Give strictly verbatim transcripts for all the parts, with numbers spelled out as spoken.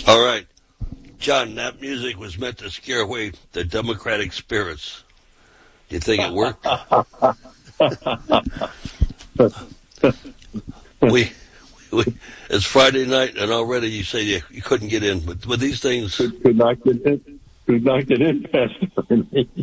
All right. John, that music was meant to scare away the democratic spirits. Do you think it worked? we, we, it's Friday night, and already you say you, you couldn't get in. But with these things... Could, could not get in. Could not get in, Pastor.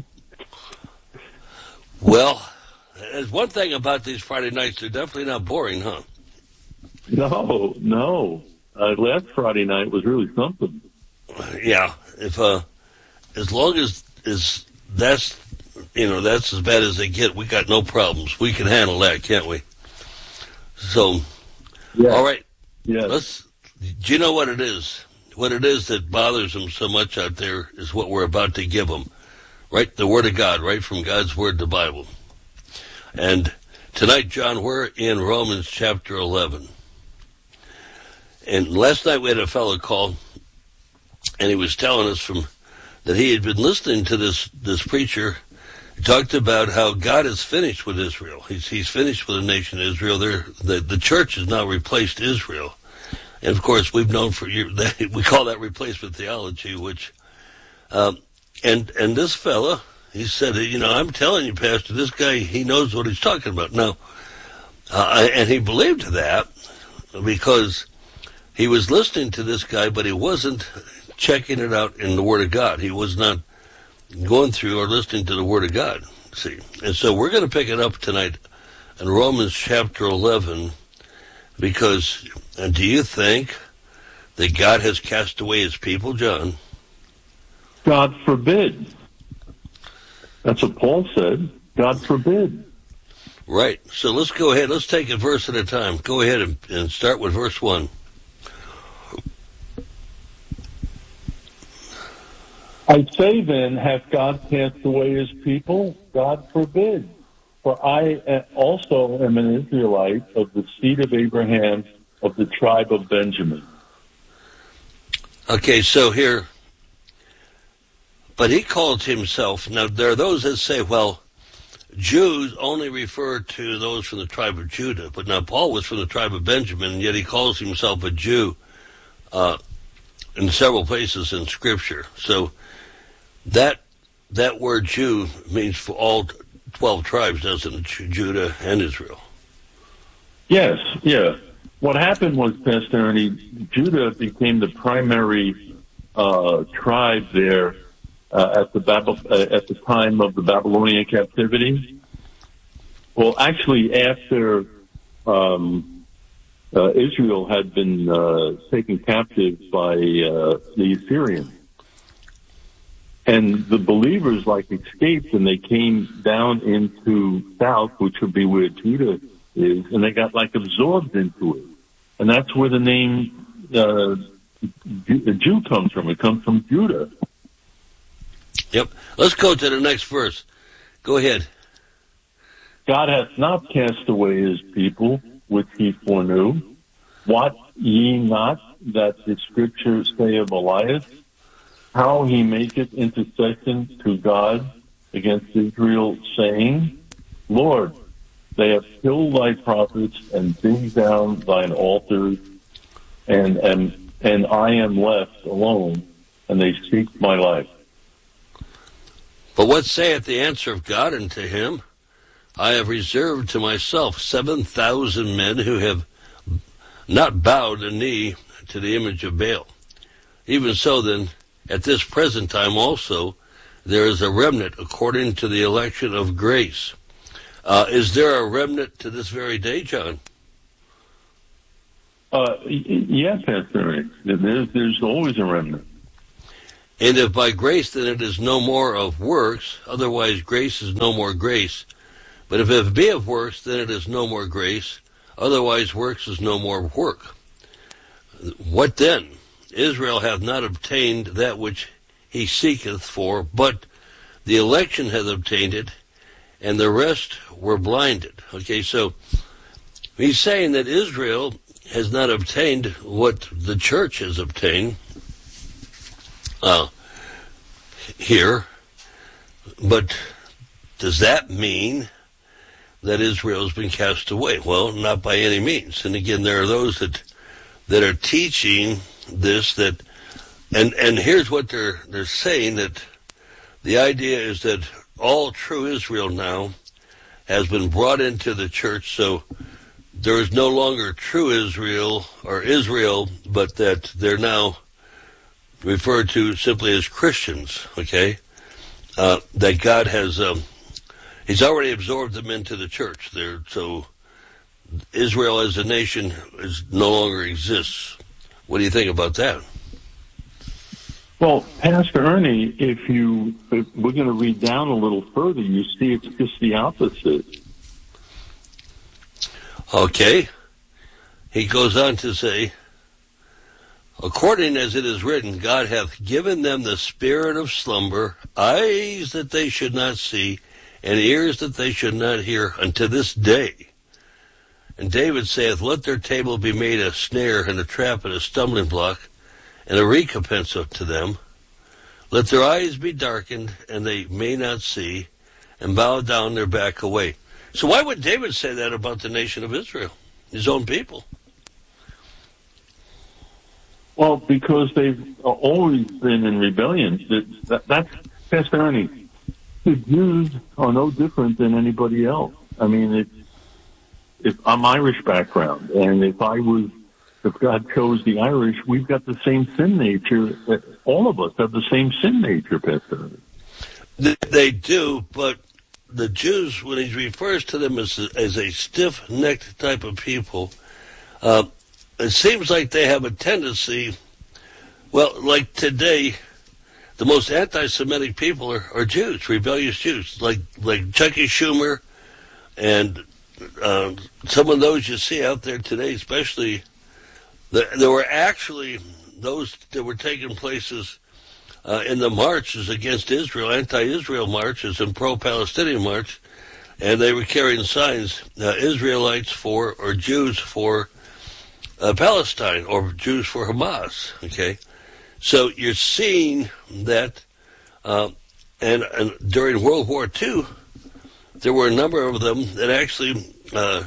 Well, there's one thing about these Friday nights. They're definitely not boring, huh? No, no. Uh, last Friday night was really something. Yeah, if uh, as long as is that's you know that's as bad as they get, we got no problems. We can handle that, can't we? So, yeah. All right. Yeah. Let's. Do you know what it is? What it is that bothers them so much out there is what we're about to give them, right? The Word of God, right from God's Word, the Bible. And tonight, John, we're in Romans chapter eleven. And last night we had a fellow call, and he was telling us from that he had been listening to this this preacher. He talked about how God is finished with Israel. He's he's finished with the nation of Israel. They're, the the church has now replaced Israel, and of course we've known for years that we call that replacement theology. Which, um, and and this fella, he said, you know, I'm telling you, Pastor, this guy, he knows what he's talking about. Now, uh, and he believed that because he was listening to this guy, but he wasn't checking it out in the Word of God. He was not going through or listening to the Word of God, see. And so we're going to pick it up tonight in Romans chapter eleven, because, and do you think that God has cast away his people, John? God forbid. That's what Paul said. God forbid. Right. So let's go ahead. Let's take it verse at a time. Go ahead and, and start with verse one. I say then, hath God cast away his people? God forbid. For I also am an Israelite of the seed of Abraham, of the tribe of Benjamin. Okay, so here, but he called himself, now there are those that say, well, Jews only refer to those from the tribe of Judah, but now Paul was from the tribe of Benjamin, and yet he calls himself a Jew uh, in several places in Scripture. So that that word Jew means for all twelve tribes, doesn't it? Judah and Israel. Yes, yeah. What happened was, Pastor Ernie, Judah became the primary uh, tribe there uh, at the Bab- uh, at the time of the Babylonian captivity. Well, actually, after um, uh, Israel had been uh, taken captive by uh, the Assyrians. And the believers like escaped, and they came down into south, which would be where Judah is, and they got like absorbed into it. And that's where the name uh, Jew comes from. It comes from Judah. Yep. Let's go to the next verse. Go ahead. God hath not cast away his people, which he foreknew. Wot ye not that the scriptures say of Elias, how he maketh intercession to God against Israel, saying, Lord, they have killed thy prophets and digged down thine altars, and, and, and I am left alone, and they seek my life. But what saith the answer of God unto him? I have reserved to myself seven thousand men who have not bowed a knee to the image of Baal. Even so then, at this present time also, there is a remnant according to the election of grace. Uh, is there a remnant to this very day, John? Uh, yes, Pastor. There's, there's always a remnant. And if by grace, then it is no more of works, otherwise grace is no more grace. But if it be of works, then it is no more grace, otherwise works is no more work. What then? Israel hath not obtained that which he seeketh for, but the election hath obtained it, and the rest were blinded. Okay, so he's saying that Israel has not obtained what the church has obtained uh, here, but does that mean that Israel has been cast away? Well, not by any means. And again, there are those that that are teaching this, that And and here's what they're they're saying, that the idea is that all true Israel now has been brought into the church, so there is no longer true Israel or Israel, but that they're now referred to simply as Christians, okay? Uh, that God has, um, He's already absorbed them into the church. They're, so Israel as a nation is no longer exists. What do you think about that? Well, Pastor Ernie, if you if we're going to read down a little further, you see it's just the opposite. Okay. He goes on to say, according as it is written, God hath given them the spirit of slumber, eyes that they should not see, and ears that they should not hear, unto this day. And David saith, let their table be made a snare and a trap and a stumbling block, and a recompense to them. Let their eyes be darkened, and they may not see, and bow down their back away. So why would David say that about the nation of Israel, his own people? Well, because they've always been in rebellion. That, that, that's Pastor Ernie. The Jews are no different than anybody else. I mean, if, if I'm Irish background, and if I was If God chose the Irish, we've got the same sin nature. All of us have the same sin nature, Pastor. They do, but the Jews, when he refers to them as a, as a stiff-necked type of people, uh, it seems like they have a tendency, well, like today, the most anti-Semitic people are, are Jews, rebellious Jews, like like Chucky Schumer, and uh, some of those you see out there today, especially. There were actually those that were taking places uh, in the marches against Israel, anti-Israel marches and pro-Palestinian march, and they were carrying signs, uh, Israelites for, or Jews for uh, Palestine, or Jews for Hamas, okay? So you're seeing that, uh, and, and during World War Two, there were a number of them that actually, uh,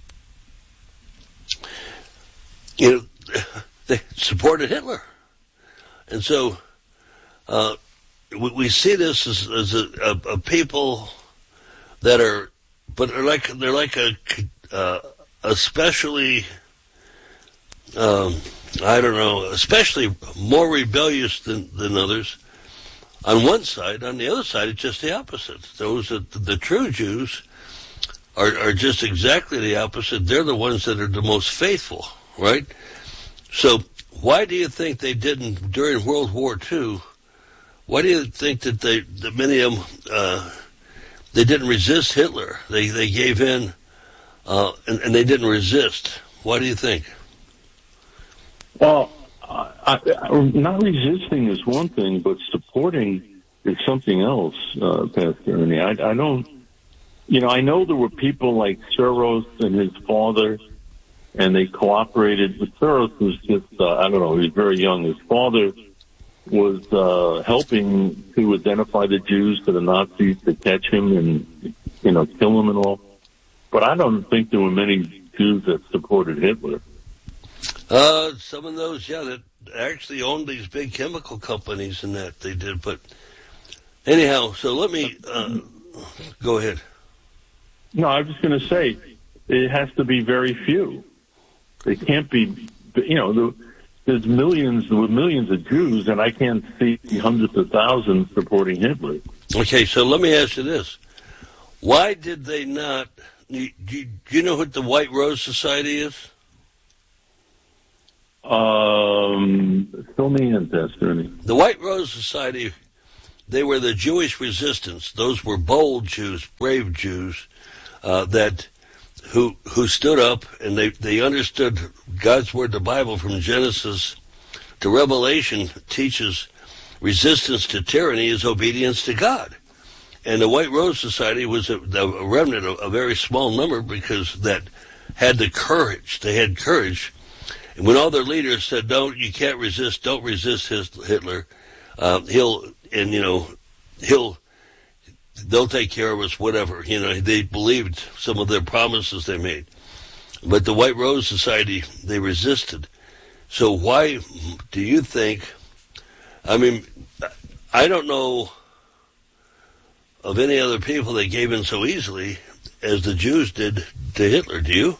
you know, they supported Hitler. And so uh, we, we see this as, as a, a, a people that are, but they're like, they're like a, uh, especially, um, I don't know, especially more rebellious than, than others on one side. On the other side, it's just the opposite. Those that, the true Jews are, are just exactly the opposite. They're the ones that are the most faithful, right? So why do you think they didn't, during World War Two, why do you think that they, that many of them, uh, they didn't resist Hitler? They they gave in, uh, and, and they didn't resist. Why do you think? Well, I, I, not resisting is one thing, but supporting is something else, uh, Pastor Ernie. I, I don't, you know, I know there were people like Soros and his father, and they cooperated. But Soros was just, uh, I don't know, he was very young. His father was uh, helping to identify the Jews to the Nazis to catch him and, you know, kill him and all. But I don't think there were many Jews that supported Hitler. Uh, some of those, yeah, that actually owned these big chemical companies and that they did. But anyhow, so let me, uh, go ahead. No, I was just going to say, it has to be very few. They can't be, you know, there's millions, there were millions of Jews, and I can't see hundreds of thousands supporting Hitler. Okay, so let me ask you this. Why did they not, do you, do you know what the White Rose Society is? Um, fill me in, Pastor Ernie. The White Rose Society, they were the Jewish resistance. Those were bold Jews, brave Jews, uh, that who who stood up, and they, they understood God's Word, the Bible, from Genesis to Revelation teaches resistance to tyranny is obedience to God. And the White Rose Society was a, a remnant, a, a very small number, because that had the courage. They had courage. And when all their leaders said, "Don't, you can't resist, don't resist his Hitler, uh, he'll, and you know, he'll, they'll take care of us, whatever." You know, they believed some of their promises they made. But the White Rose Society, they resisted. So why do you think I mean, I don't know of any other people that gave in so easily as the Jews did to Hitler. Do you?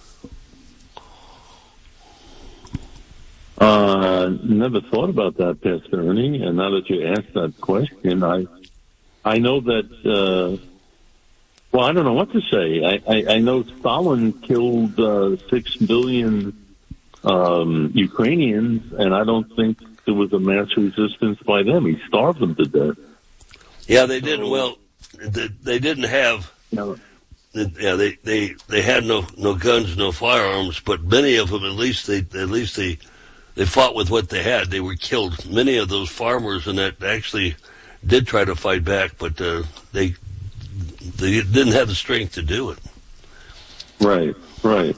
Uh, never thought about that, Pastor Ernie. And now that you asked that question, I, I know that. Uh, well, I don't know what to say. I, I, I know Stalin killed uh, six billion um, Ukrainians, and I don't think there was a mass resistance by them. He starved them to death. Yeah, they didn't. Well, they, they didn't have. No. Yeah, they, they, they had no, no guns, no firearms, but many of them, at least they at least they they fought with what they had. They were killed. Many of those farmers and that actually did try to fight back, but uh, they they didn't have the strength to do it. Right, right.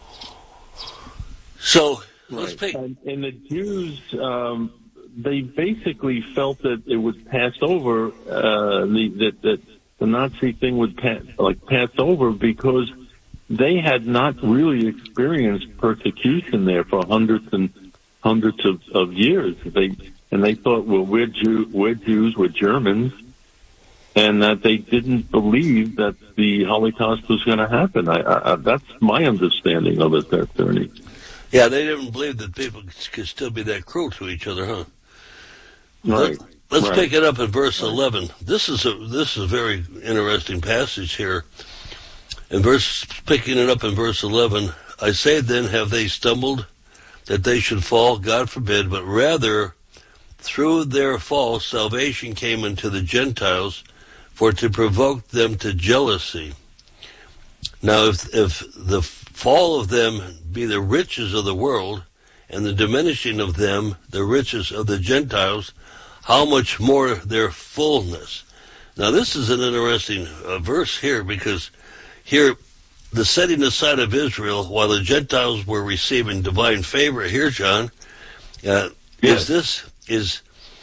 So let's right. pick. And, and the Jews, um, they basically felt that it was passed over. Uh, the, that that the Nazi thing would pass, like pass over because they had not really experienced persecution there for hundreds and hundreds of, of years. They and they thought, well, we're Jew, we're Jews, we're Germans, and that they didn't believe that the Holocaust was going to happen. I, I, that's my understanding of it, there, Ernie. Yeah, they didn't believe that people could still be that cruel to each other, huh? Right. Let, let's right. pick it up in verse eleven. This is a this is a very interesting passage here. In verse, picking it up in verse eleven, I say then, have they stumbled that they should fall? God forbid, but rather through their fall salvation came into the Gentiles, for to provoke them to jealousy. Now, if if the fall of them be the riches of the world, and the diminishing of them the riches of the Gentiles, how much more their fullness? Now, this is an interesting uh, verse here, because here, the setting aside of Israel, while the Gentiles were receiving divine favor, here, John, uh, yes. is this is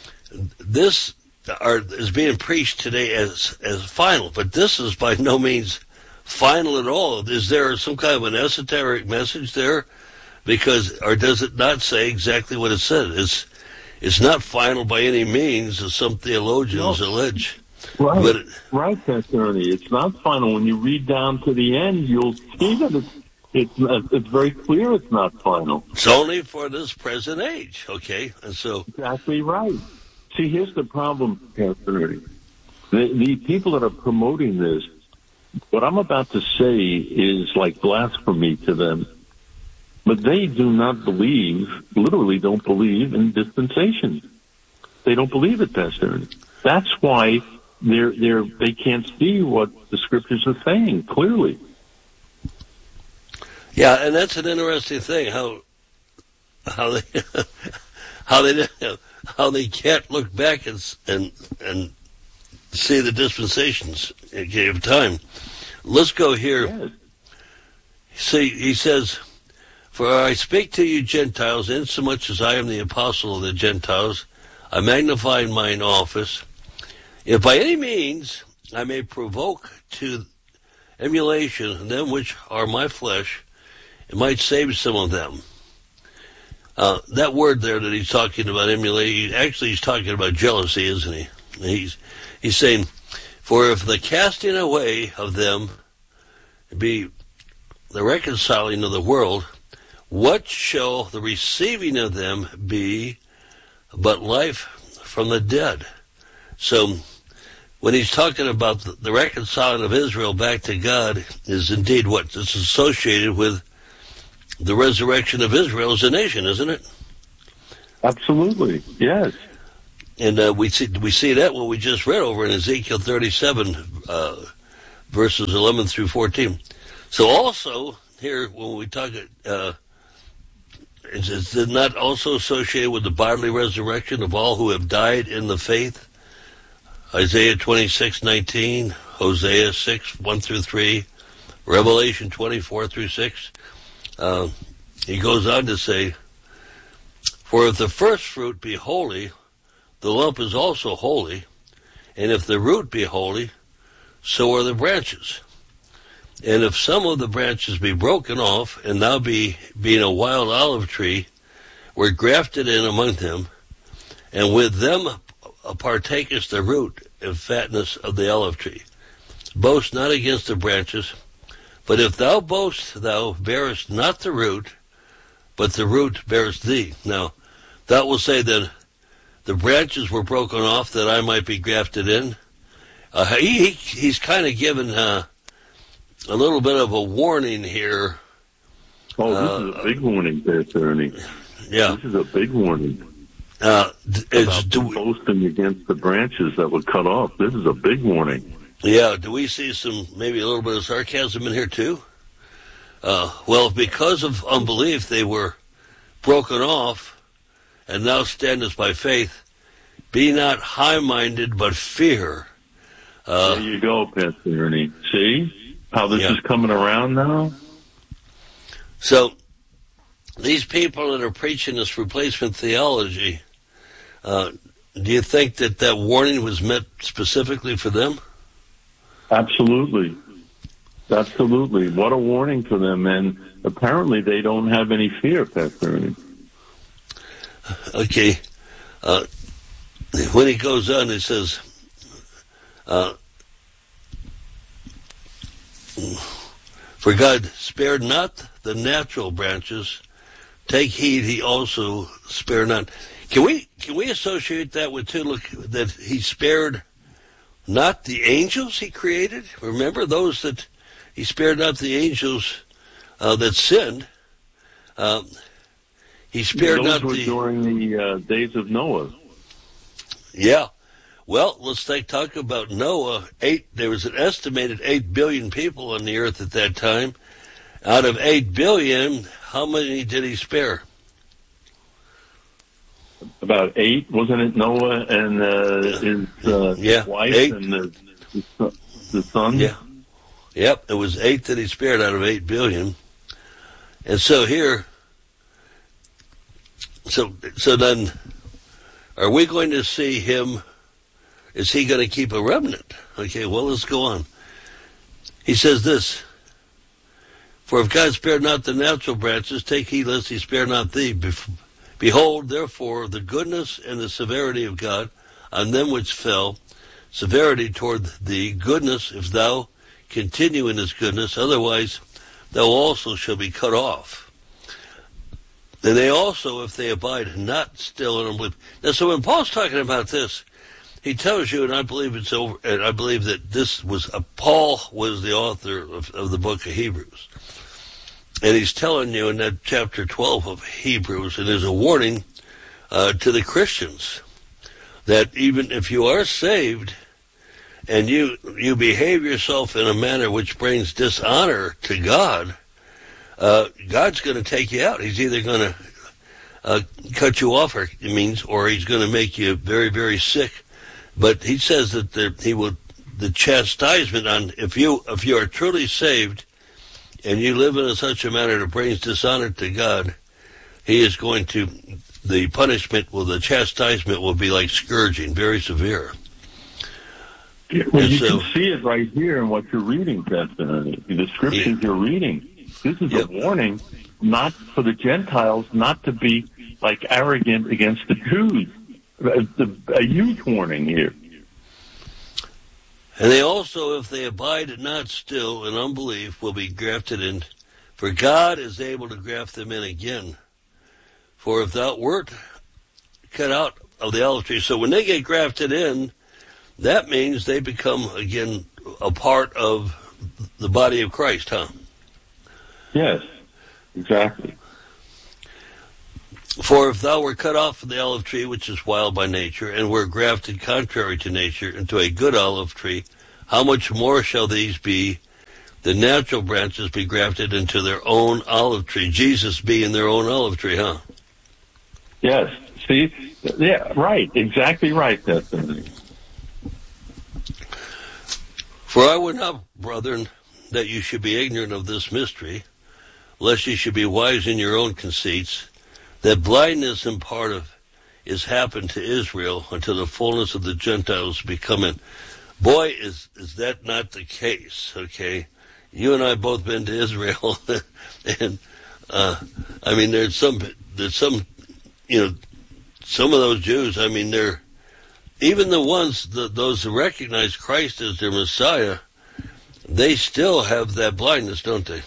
this are, is being preached today as as final, but this is by no means final at all. Is there some kind of an esoteric message there? Because, or does it not say exactly what it says? It's it's not final by any means, as some theologians no. allege. Right, but it, right, Pastor Ernie. It's not final. When you read down to the end, you'll see that it's it's it's very clear it's not final. It's only for this present age, okay? And so exactly right. See, here's the problem, Pastor Ernie. The, the people that are promoting this, what I'm about to say is like blasphemy to them. But they do not believe, literally don't believe in dispensation. They don't believe it, Pastor Ernie. That's why they're, they're, they can't see what the scriptures are saying clearly. Yeah, and that's an interesting thing, how how they how they how they can't look back and and and see the dispensations it gave time. Let's go here. Yes. See, he says, for I speak to you Gentiles, insomuch as I am the apostle of the Gentiles, I magnify mine office, if by any means I may provoke to emulation them which are my flesh, it might save some of them. Uh, that word there that he's talking about, emulate, actually he's talking about jealousy, isn't he? He's, he's saying, for if the casting away of them be the reconciling of the world, what shall the receiving of them be but life from the dead? So when he's talking about the, the reconciling of Israel back to God is indeed what is associated with the resurrection of Israel as a nation, isn't it? Absolutely, yes. And uh, we see we see that what we just read over in Ezekiel thirty-seven, uh, verses eleven through fourteen. So also here when we talk, uh, is, is it not also associated with the bodily resurrection of all who have died in the faith? Isaiah twenty-six nineteen, Hosea six one through three, Revelation twenty-four through six. Uh, he goes on to say, for if the first fruit be holy, the lump is also holy, and if the root be holy, so are the branches. And if some of the branches be broken off, and thou be being a wild olive tree, were grafted in among them, and with them partakest the root and fatness of the olive tree. Boast not against the branches, but if thou boast, thou bearest not the root, but the root bearest thee. Now, that will say that the branches were broken off that I might be grafted in. Uh, he, he's kind of given uh, a little bit of a warning here. Oh, this uh, is a big warning, Pastor Ernie. Yeah. This is a big warning. Uh, it's, About do, boasting against the branches that were cut off. This is a big warning. Yeah, do we see some, maybe a little bit of sarcasm in here too? Uh, well, because of unbelief, they were broken off, and now standest by faith. Be not high-minded, but fear. Uh, there you go, Pastor Ernie. See how this yeah. is coming around now? So, these people that are preaching this replacement theology, uh, do you think that that warning was meant specifically for them? Absolutely. Absolutely. What a warning for them. And apparently they don't have any fear, Pastor Ernie. Okay. Uh, when he goes on, it says, uh, for God spared not the natural branches, take heed he also spare not. Can we can we associate that with too, look, that he spared not the angels he created? Remember those that he spared not the angels uh, that sinned. Uh, he spared yeah, those not were the during the uh, days of Noah. Yeah. Well, let's take, talk about Noah. Eight. There was an estimated eight billion people on the earth at that time. Out of eight billion, how many did he spare? About eight, wasn't it? Noah and uh, his uh, yeah, wife eight. and the, the, the son? Yeah. Yep, it was eight that he spared out of eight billion. And so here, so so then, are we going to see him, is he going to keep a remnant? Okay, well, let's go on. He says this, for if God spared not the natural branches, take heed lest he spare not thee. Behold, therefore, the goodness and the severity of God on them which fell, severity toward thee, goodness if thou continue in his goodness, otherwise thou also shall be cut off. And they also, if they abide not still in unbelief. Now, so when Paul's talking about this, he tells you, and I believe it's over, and I believe that this was, uh, Paul was the author of, of the book of Hebrews. And he's telling you in that chapter twelve of Hebrews, and there's a warning uh, to the Christians that even if you are saved and you you behave yourself in a manner which brings dishonor to God, uh, God's going to take you out. He's either going to uh, cut you off, or it means, or he's going to make you very, very sick. But he says that the, he will, the chastisement on, if you if you are truly saved, and you live in such a manner that brings dishonor to God, he is going to, the punishment, well, the chastisement will be like scourging, very severe. Well, and you so, can see it right here in what you're reading, Pastor Ernie. The scriptures yeah. you're reading. This is yep. a warning, not for the Gentiles, not to be like arrogant against the Jews. A, a huge warning here. And they also, if they abide not still in unbelief, will be grafted in. For God is able to graft them in again. For if thou wert cut out of the olive tree, so when they get grafted in, that means they become, again, a part of the body of Christ, huh? Yes, exactly. For if thou were cut off from the olive tree, which is wild by nature, and were grafted contrary to nature into a good olive tree, how much more shall these be, the natural branches, be grafted into their own olive tree? Jesus being their own olive tree, huh? Yes. See? Yeah, right. Exactly right, that's it. For I would not, brethren, that you should be ignorant of this mystery, lest you should be wise in your own conceits, that blindness in part of is happened to Israel until the fullness of the Gentiles be come in. Boy, is is that not the case, okay? You and I both been to Israel, and, uh, I mean, there's some, there's some, you know, some of those Jews, I mean, they're, even the ones, the, those who recognize Christ as their Messiah, they still have that blindness, don't they?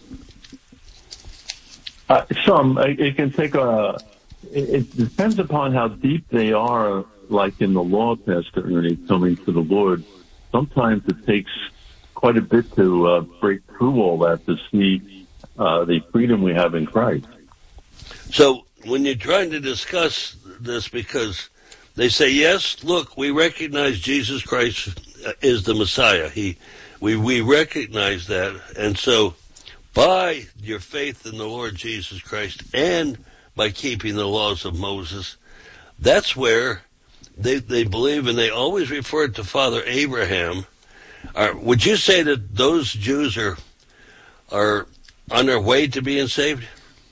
Uh, some, it, it can take a, it, it depends upon how deep they are, like in the law, Pastor Ernie, coming to the Lord. Sometimes it takes quite a bit to uh, break through all that to see uh, the freedom we have in Christ. So when you're trying to discuss this, because they say, yes, look, we recognize Jesus Christ is the Messiah. He, we, we recognize that. And so by your faith in the Lord Jesus Christ and by keeping the laws of Moses, that's where they, they believe, and they always refer to Father Abraham. Are, would you say that those Jews are, are on their way to being saved?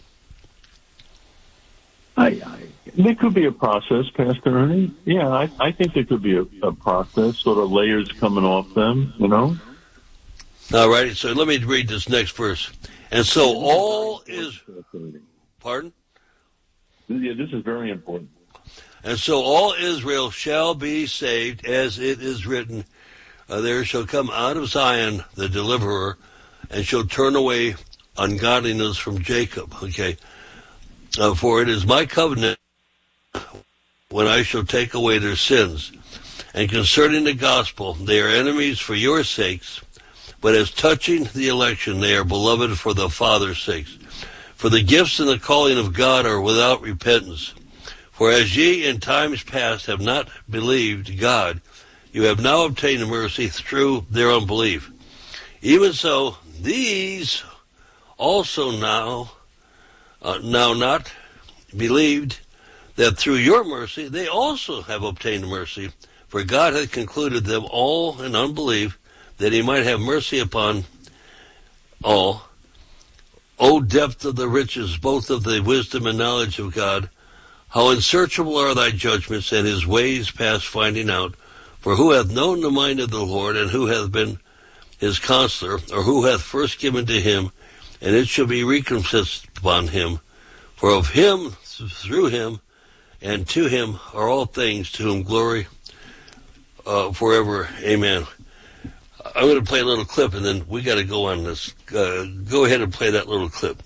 I, I, there could be a process, Pastor Ernie. Yeah, I, I think there could be a, a process, sort of layers coming off them, you know? All right, so let me read this next verse. And so all is... Pardon? Yeah, this is very important. And so all Israel shall be saved, as it is written, uh, there shall come out of Zion the deliverer, and shall turn away ungodliness from Jacob. Okay. Uh, for it is my covenant when I shall take away their sins. And concerning the gospel, they are enemies for your sakes, but as touching the election, they are beloved for the Father's sakes. For the gifts and the calling of God are without repentance. For as ye in times past have not believed God, you have now obtained mercy through their unbelief. Even so, these also now, uh, now not believed, that through your mercy they also have obtained mercy. For God hath concluded them all in unbelief, that he might have mercy upon all. O depth of the riches, both of the wisdom and knowledge of God! How unsearchable are thy judgments, and his ways past finding out! For who hath known the mind of the Lord, and who hath been his counselor, or who hath first given to him, and it shall be recompensed upon him? For of him, through him, and to him are all things, to whom glory uh, forever. Amen. I'm going to play a little clip, and then we got to go on this. Uh, go ahead and play that little clip.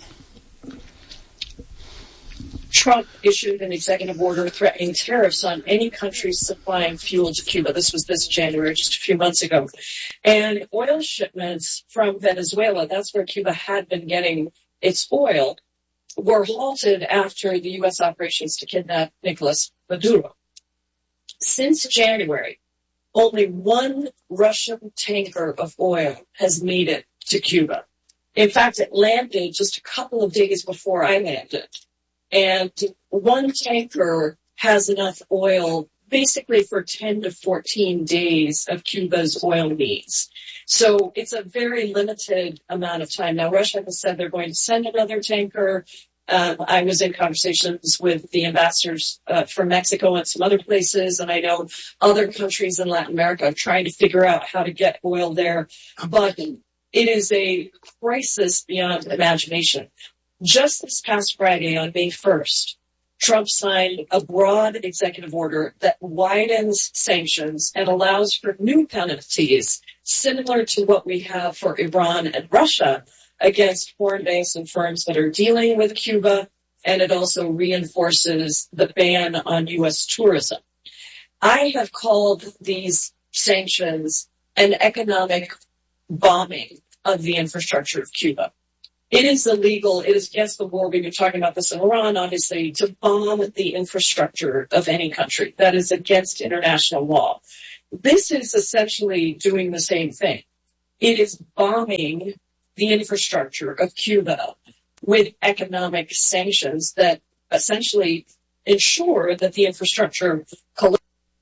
Trump issued an executive order threatening tariffs on any countries supplying fuel to Cuba. This was this January, just a few months ago. And oil shipments from Venezuela, that's where Cuba had been getting its oil, were halted after the U S operations to kidnap Nicolas Maduro. Since January, only one Russian tanker of oil has made it to Cuba. In fact, it landed just a couple of days before I landed. And one tanker has enough oil basically for ten to fourteen days of Cuba's oil needs. So it's a very limited amount of time. Now, Russia has said they're going to send another tanker. Um, I was in conversations with the ambassadors uh, from Mexico and some other places, and I know other countries in Latin America are trying to figure out how to get oil there. But it is a crisis beyond imagination. Just this past Friday, on May first, Trump signed a broad executive order that widens sanctions and allows for new penalties similar to what we have for Iran and Russia against foreign banks and firms that are dealing with Cuba, and it also reinforces the ban on U S tourism. I have called these sanctions an economic bombing of the infrastructure of Cuba. It is illegal. It is against the war. We've been talking about this in Iran, obviously, to bomb the infrastructure of any country. That is against international law. This is essentially doing the same thing. It is bombing the infrastructure of Cuba with economic sanctions that essentially ensure that the infrastructure. All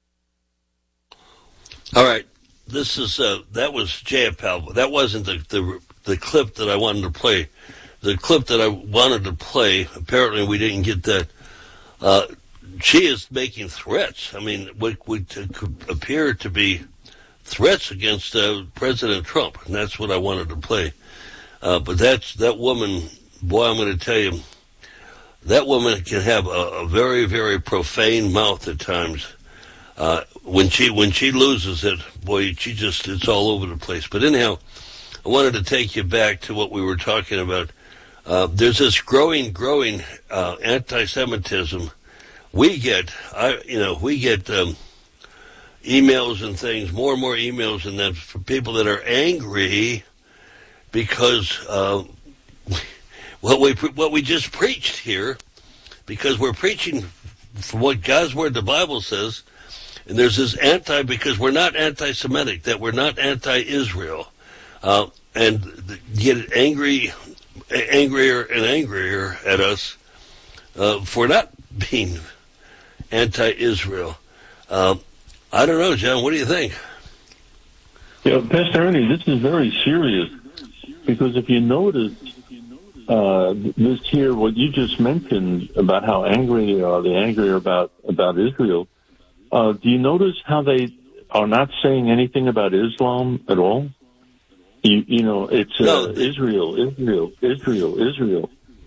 right. This is, uh, that was Jayapal. That wasn't the, the, the clip that I wanted to play. The clip that I wanted to play, apparently we didn't get that. Uh, she is making threats. I mean, what would could appear to be threats against uh, President Trump, and that's what I wanted to play. Uh, but that's, that woman, boy, I'm going to tell you, that woman can have a, a very, very profane mouth at times. Uh, when she when she loses it, boy, she just, it's all over the place. But anyhow, I wanted to take you back to what we were talking about. Uh, there's this growing, growing uh, anti-Semitism. We get, I, you know, we get um, emails and things, more and more emails, and that from people that are angry because uh, what we what we just preached here, because we're preaching from what God's word, the Bible says. And there's this anti, because we're not anti-Semitic, that we're not anti-Israel. Uh, and get angry, angrier and angrier at us uh, for not being anti-Israel. Uh, I don't know, John, what do you think? Yeah, Pastor Ernie, this is very serious, because if you notice, uh, this here, what you just mentioned about how angry they are, they're angry about, about Israel. Uh, do you notice how they are not saying anything about Islam at all? You, you know, it's uh, no. Israel, Israel, Israel, Israel.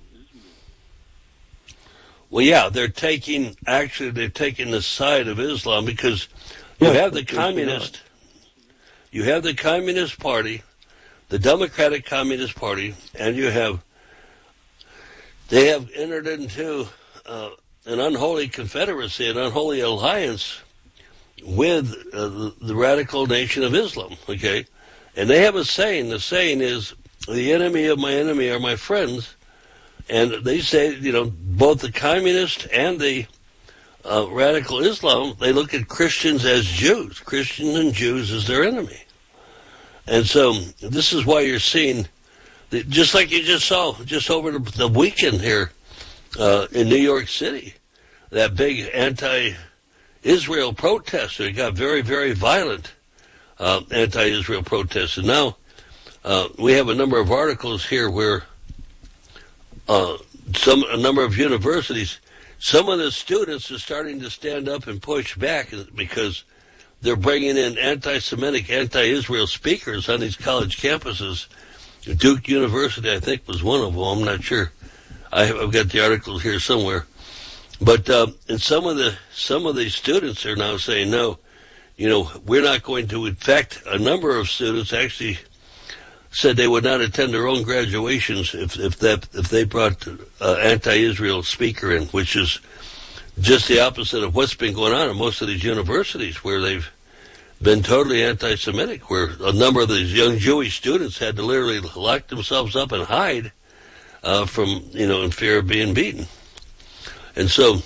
Well, yeah, they're taking, actually, they're taking the side of Islam, because you yeah, have the communist, you have the Communist Party, the Democratic Communist Party, and you have, they have entered into uh, an unholy confederacy, an unholy alliance with uh, the, the radical nation of Islam, okay? And they have a saying. The saying is, the enemy of my enemy are my friends. And they say, you know, both the communist and the uh, radical Islam, they look at Christians as Jews. Christians and Jews as their enemy. And so this is why you're seeing, the, just like you just saw, just over the, the weekend here uh, in New York City, that big anti-Israel protest. It got very, very violent uh, anti-Israel protests. And now uh, we have a number of articles here where uh, some a number of universities, some of the students are starting to stand up and push back because they're bringing in anti-Semitic, anti-Israel speakers on these college campuses. Duke University, I think, was one of them. I'm not sure. I've got the articles here somewhere. But uh, and some of the some of the students are now saying, no, you know, we're not going to. In fact, a number of students actually said they would not attend their own graduations if if that if they brought an uh, anti-Israel speaker in, which is just the opposite of what's been going on in most of these universities, where they've been totally anti-Semitic, where a number of these young Jewish students had to literally lock themselves up and hide uh, from, you know, in fear of being beaten. And so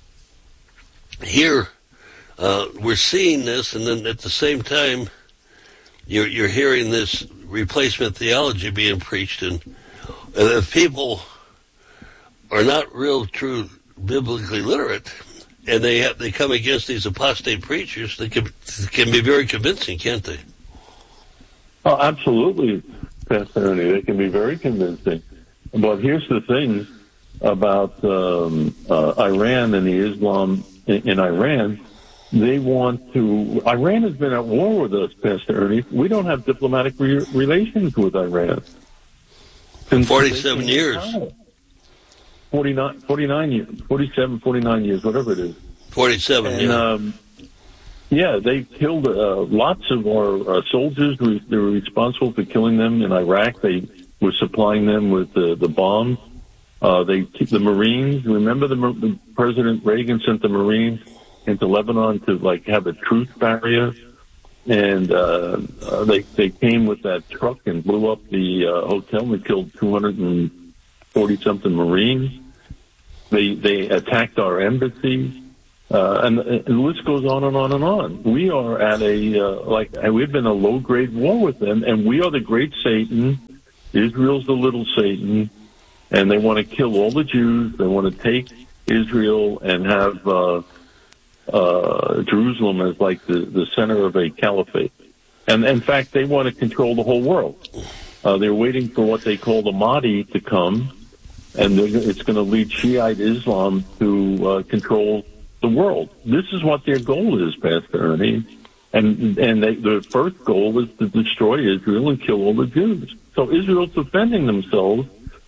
here uh, we're seeing this, and then at the same time you're, you're hearing this replacement theology being preached. And if people are not real, true, biblically literate, and they have, they come against these apostate preachers, they can, can be very convincing, can't they? Oh, absolutely, Pastor Ernie. They can be very convincing. But here's the thing about um, uh, Iran and the Islam in, in Iran. They want to. Iran has been at war with us, Pastor Ernie. We don't have diplomatic re- relations with Iran. For forty-seven years. forty-nine, forty-nine years, forty-seven, forty-nine years, whatever it is. forty-seven, and, yeah. Um, yeah, they killed uh, lots of our uh, soldiers. They were responsible for killing them in Iraq. They were supplying them with the, the bombs. Uh, they the Marines. Remember the, the President Reagan sent the Marines into Lebanon to like have a truce barrier, and uh, uh, they they came with that truck and blew up the uh, hotel and killed two hundred forty something Marines. They they attacked our embassies, uh, and, and the list goes on and on and on. We are at a uh, like we've been in a low grade war with them, and we are the great Satan. Israel's the little Satan, and they want to kill all the Jews. They want to take Israel and have uh, uh, Jerusalem as like the, the center of a caliphate. And in fact, they want to control the whole world. Uh, they're waiting for what they call the Mahdi to come, and it's going to lead Shiite Islam to uh, control the world. This is what their goal is, Pastor Ernie. And and they, the first goal is to destroy Israel and kill all the Jews. So Israel's defending themselves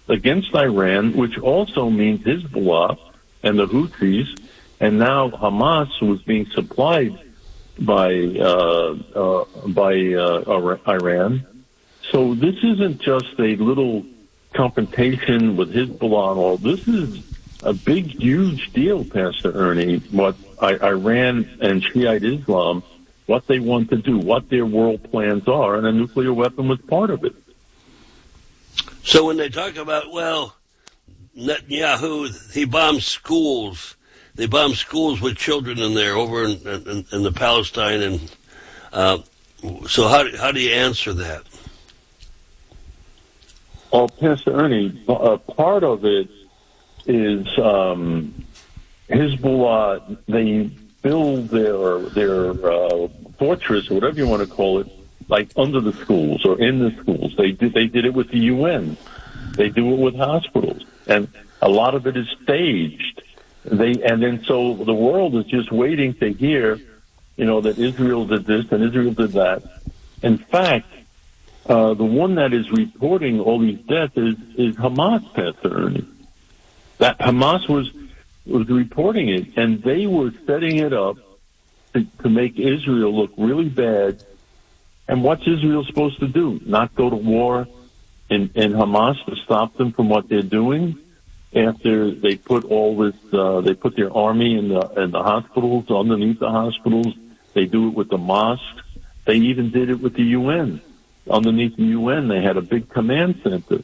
against Iran, which also means Hezbollah and the Houthis, and now Hamas was being supplied by uh, uh, by uh, Iran. So this isn't just a little confrontation with Hezbollah and all. This is a big, huge deal, Pastor Ernie, what Iran and Shiite Islam, what they want to do, what their world plans are, and a nuclear weapon was part of it. So when they talk about, well, Netanyahu, he bombed schools, they bombed schools with children in there over in, in, in the Palestine, and uh, so how, how do you answer that? Well, Pastor Ernie, uh, part of it is um, Hezbollah. They build their their uh, fortress, or whatever you want to call it, like under the schools or in the schools. They did they did it with the U N. They do it with hospitals, and a lot of it is staged. They and then so the world is just waiting to hear, you know, that Israel did this and Israel did that. In fact, uh, the one that is reporting all these deaths is is Hamas, Pastor Ernie. That Hamas was was reporting it, and they were setting it up to, to make Israel look really bad. And what's Israel supposed to do? Not go to war in, in Hamas to stop them from what they're doing? After they put all this, uh, they put their army in the in the hospitals, underneath the hospitals. They do it with the mosques. They even did it with the U N. Underneath the U N, they had a big command center.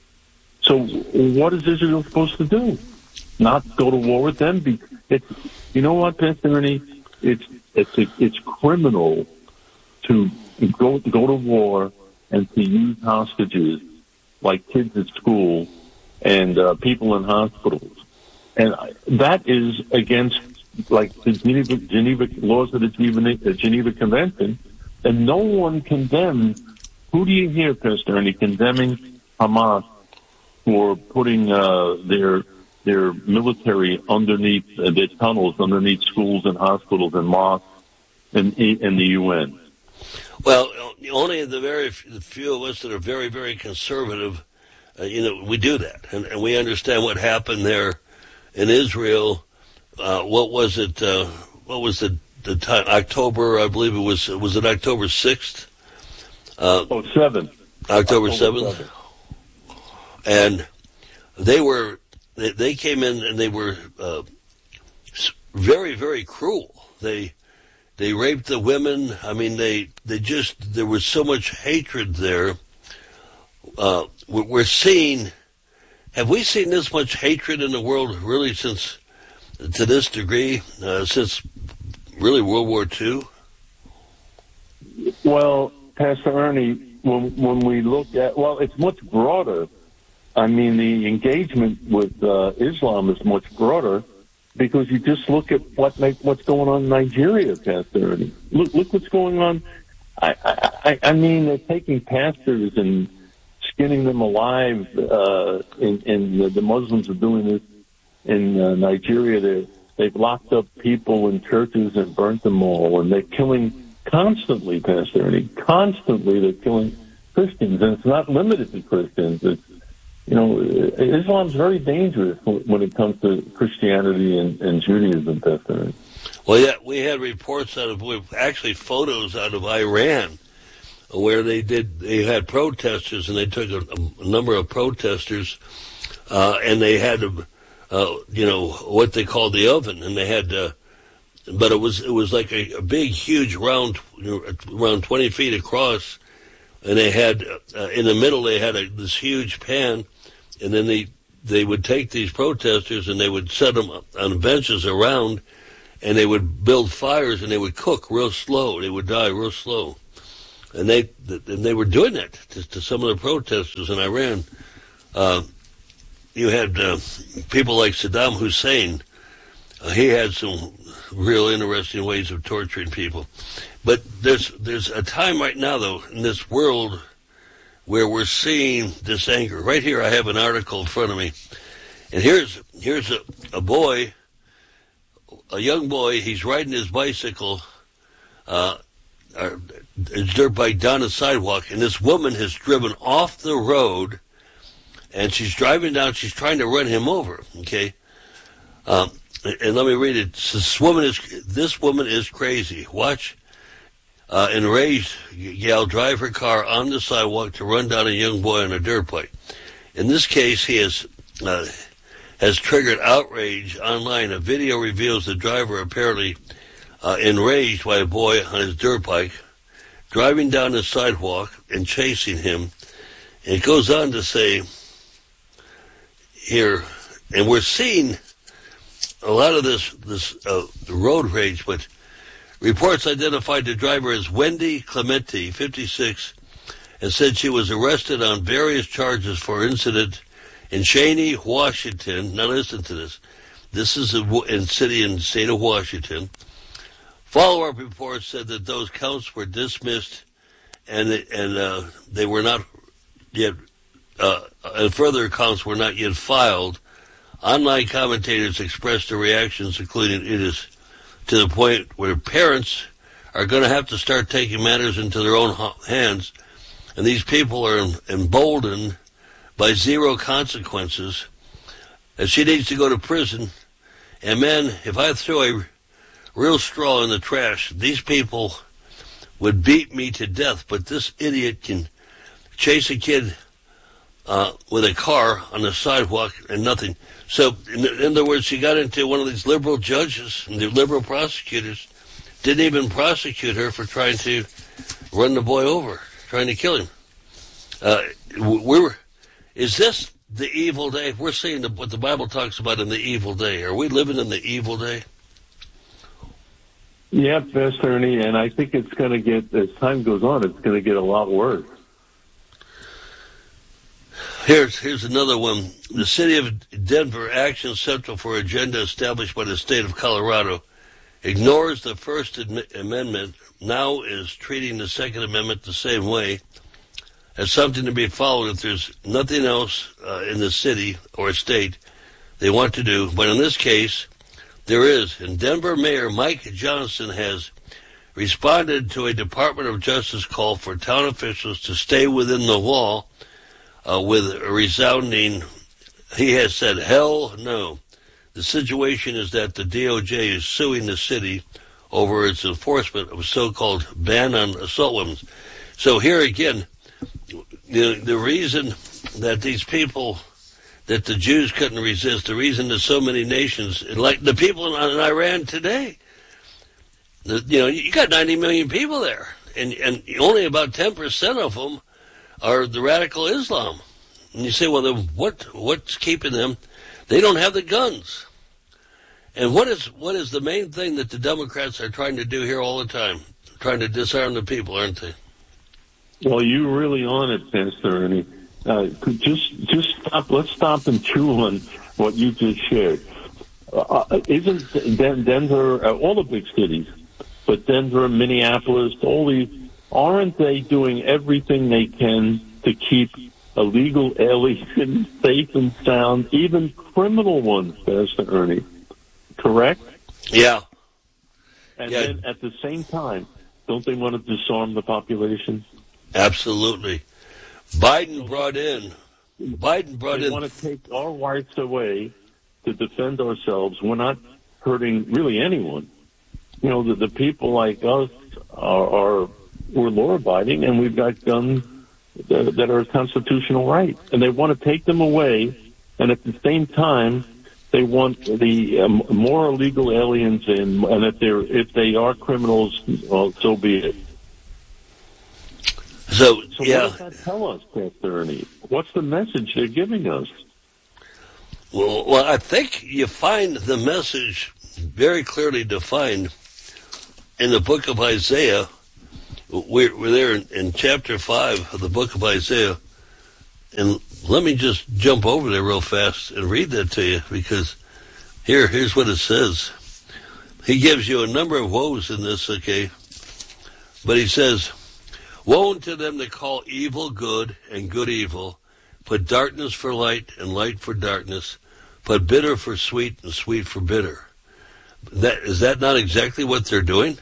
So what is Israel supposed to do? Not go to war with them? It's, you know what, Pastor Ernie? It's it's it's criminal to go go to war and to use hostages like kids at school and uh, people in hospitals, and that is against like the Geneva, Geneva laws of the Geneva, Geneva Convention, and no one condemned. Who do you hear, Pastor Ernie, condemning Hamas for putting uh, their their military underneath uh, their tunnels, underneath schools and hospitals and mosques and in the U N? Well, only the very few of us that are very, very conservative, uh, you know, we do that, and, and we understand what happened there in Israel. Uh, what was it? Uh, what was the the time? October, I believe it was. Was it October sixth? Uh, oh, seventh. October seventh. And they were, they, they came in and they were uh, very, very cruel. They they raped the women. I mean, they they just, there was so much hatred there. Uh, we're seeing, have we seen this much hatred in the world really since, to this degree, uh, since really World War Two? Well, Pastor Ernie, when when we look at, well, it's much broader. I mean, the engagement with uh, Islam is much broader because you just look at what make, what's going on in Nigeria, Pastor Ernie. Look, look what's going on. I, I, I mean, they're taking pastors and skinning them alive, uh, and, and the, the Muslims are doing this in uh, Nigeria. They they've locked up people in churches and burnt them all, and they're killing constantly, Pastor Ernie. Constantly, they're killing Christians, and it's not limited to Christians. It's, you know, Islam's very dangerous when it comes to Christianity and, and Judaism, Pastor Ernie. Well, yeah, we had reports out of, actually photos out of Iran, where they did, they had protesters, and they took a, a number of protesters, uh, and they had, uh, you know, what they called the oven, and they had, uh, but it was, it was like a, a big, huge round, you know, around twenty feet across, and they had, uh, in the middle, they had a, this huge pan, and then they, they would take these protesters and they would set them on benches around, and they would build fires and they would cook real slow. They would die real slow. And they, and they were doing that to, to some of the protesters in Iran. Uh, you had, uh, people like Saddam Hussein. Uh, he had some real interesting ways of torturing people. But there's, there's a time right now, though, in this world where we're seeing this anger. Right here I have an article in front of me. And here's, here's a, a boy, a young boy, he's riding his bicycle, uh, his dirt bike down the sidewalk, and this woman has driven off the road and she's driving down. She's trying to run him over. Okay, um, and let me read it. This woman is this woman is crazy. Watch, uh, enraged gal drive her car on the sidewalk to run down a young boy on a dirt bike. In this case, he has uh, has triggered outrage online. A video reveals the driver apparently uh, enraged by a boy on his dirt bike, driving down the sidewalk and chasing him. And it goes on to say here, and we're seeing a lot of this this uh, road rage, but reports identified the driver as Wendy Clementi, fifty-six, and said she was arrested on various charges for incident in Cheney, Washington. Now listen to this. This is a in city and state of Washington. Follow-up reports said that those counts were dismissed, and and uh, they were not yet. Uh, and further accounts were not yet filed. Online commentators expressed their reactions, including it is to the point where parents are going to have to start taking matters into their own hands, and these people are emboldened by zero consequences, and she needs to go to prison. And man, if I threw a real straw in the trash, these people would beat me to death, but this idiot can chase a kid uh, with a car on the sidewalk and nothing. So, in, in other words, she got into one of these liberal judges, and the liberal prosecutors didn't even prosecute her for trying to run the boy over, trying to kill him. Uh, we're, is this the evil day? We're seeing the, what the Bible talks about in the evil day. Are we living in the evil day? Yeah, Pastor Ernie, and I think it's going to get, as time goes on, it's going to get a lot worse. Here's here's another one. The City of Denver Action Central for Agenda established by the state of Colorado ignores the First Amendment, now is treating the Second Amendment the same way, as something to be followed if there's nothing else uh, in the city or state they want to do. But in this case, there is. And Denver Mayor Mike Johnson has responded to a Department of Justice call for town officials to stay within the law uh, with a resounding, he has said, hell no. The situation is that the D O J is suing the city over its enforcement of a so-called ban on assault weapons. So here again, the, the reason that these people, that the Jews couldn't resist, the reason that so many nations, like the people in, in Iran today, the, you know, you got ninety million people there, and, and only about ten percent of them are the radical Islam. And you say, well, then what what's keeping them? They don't have the guns. And what is what is the main thing that the Democrats are trying to do here all the time? Trying to disarm the people, aren't they? Well, you're really on it, Pastor Ernie. Uh, just, just stop. Let's stop and chew on what you just shared. Uh, isn't Denver, uh, all the big cities, but Denver, Minneapolis, all these, aren't they doing everything they can to keep illegal aliens safe and sound, even criminal ones, Pastor Ernie? Correct? Yeah. And yeah. then at the same time, don't they want to disarm the population? Absolutely. Biden brought in, Biden brought they in. They want to take our rights away to defend ourselves. We're not hurting really anyone. You know, the, the people like us are, are we're law-abiding, and we've got guns that, that are a constitutional right. And they want to take them away, and at the same time, they want the um, more illegal aliens in, and if they're if they are criminals, well, so be it. So, so yeah. What does that tell us, Pastor Ernie? What's the message they're giving us? Well, well, I think you find the message very clearly defined in the book of Isaiah. We're, we're there in, in chapter five of the book of Isaiah. And let me just jump over there real fast and read that to you, because here, here's what it says. He gives you a number of woes in this, okay? But he says, woe unto them that call evil good and good evil, put darkness for light and light for darkness, put bitter for sweet and sweet for bitter. That, is that not exactly what they're doing?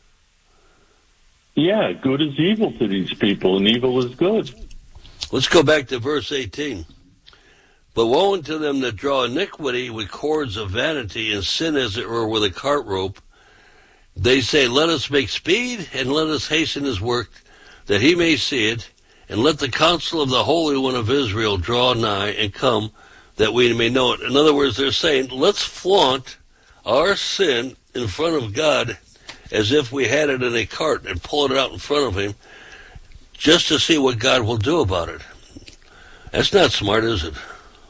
Yeah, good is evil to these people, and evil is good. Let's go back to verse eighteen. But woe unto them that draw iniquity with cords of vanity, and sin as it were with a cart rope. They say, let us make speed, and let us hasten his work, that he may see it, and let the counsel of the Holy One of Israel draw nigh and come, that we may know it. In other words, they're saying, let's flaunt our sin in front of God as if we had it in a cart and pull it out in front of him just to see what God will do about it. That's not smart, is it?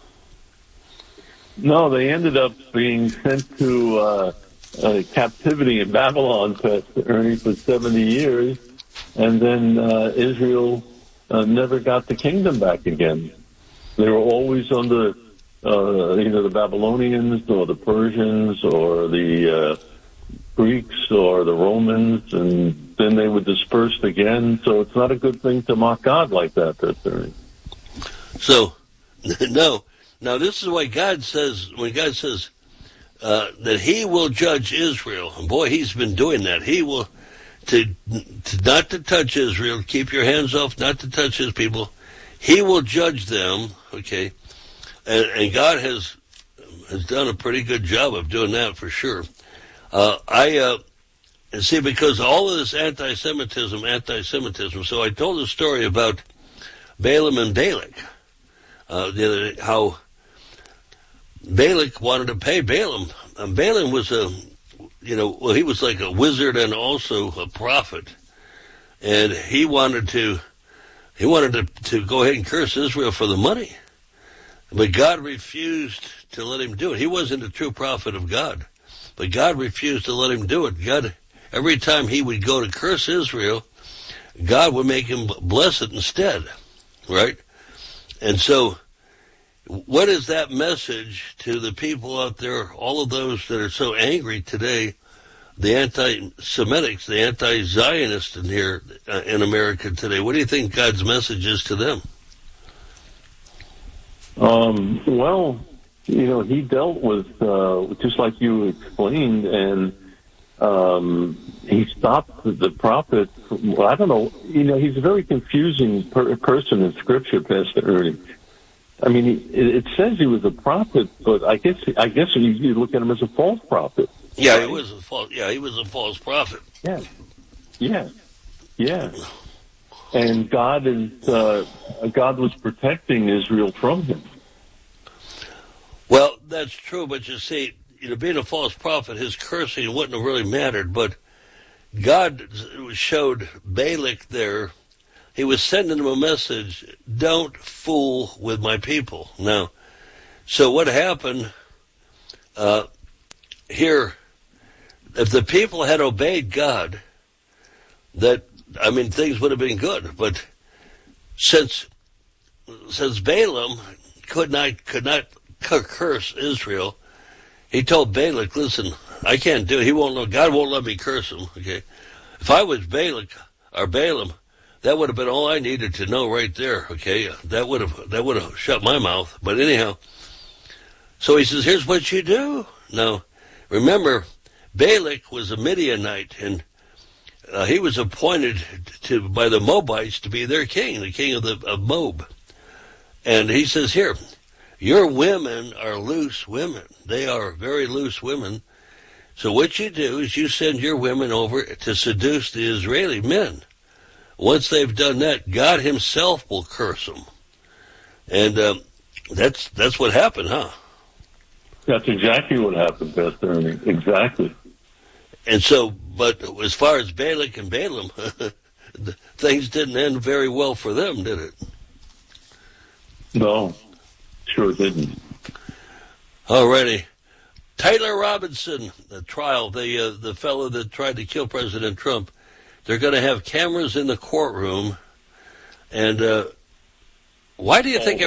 No, they ended up being sent to uh, uh, captivity in Babylon, Pastor Ernie, for seventy years, and then uh, Israel uh, never got the kingdom back again. They were always under uh, either the Babylonians or the Persians or the uh, Greeks or the Romans, and then they were dispersed again. So it's not a good thing to mock God like that, Pastor Ernie. So, no. Now, this is why God says, when God says uh, that he will judge Israel, and boy, he's been doing that. He will, to, to not to touch Israel, keep your hands off, not to touch his people. He will judge them, okay? And, and God has has done a pretty good job of doing that for sure. Uh, I, uh, and see, because all of this anti-Semitism, anti-Semitism, so I told a story about Balaam and Balak, uh, the other, how Balak wanted to pay Balaam. Um, Balaam was a, you know, well, he was like a wizard and also a prophet. And he wanted to, he wanted to, to go ahead and curse Israel for the money. But God refused to let him do it. He wasn't a true prophet of God. But God refused to let him do it. God, every time he would go to curse Israel, God would make him bless it instead. Right? And so, what is that message to the people out there, all of those that are so angry today, the anti-Semitics, the anti-Zionists in here uh, in America today? What do you think God's message is to them? Um, well, you know, he dealt with, uh, just like you explained, and um, he stopped the prophet. Well, I don't know, you know, he's a very confusing per- person in Scripture, Pastor Ernie. I mean, it, it says he was a prophet, but I guess I guess you, you look at him as a false prophet. Yeah, right? he was a false. Yeah, he was a false prophet. Yeah, yeah, yeah. And God is uh, God was protecting Israel from him. Well, that's true, but you see, you know, being a false prophet, his cursing wouldn't have really mattered. But God showed Balak there. He was sending him a message, don't fool with my people. Now, so what happened uh, here, if the people had obeyed God, that, I mean, things would have been good. But since since Balaam could not could not curse Israel, he told Balak, listen, I can't do it. He won't know. God won't let me curse him, okay? If I was Balak or Balaam, that would have been all I needed to know right there, okay? That would have that would have shut my mouth. But anyhow, so he says, here's what you do. Now, remember, Balak was a Midianite, and uh, he was appointed to by the Moabites to be their king, the king of, the, of Moab. And he says, here, your women are loose women. They are very loose women. So what you do is you send your women over to seduce the Israeli men. Once they've done that, God himself will curse them. And um, that's that's what happened, huh? That's exactly what happened, Pastor Ernie. Exactly. And so, but as far as Balak and Balaam, things didn't end very well for them, did it? No, sure didn't. Alrighty. Taylor Robinson, the trial, the uh, the fellow that tried to kill President Trump. They're going to have cameras in the courtroom. And uh, why do you think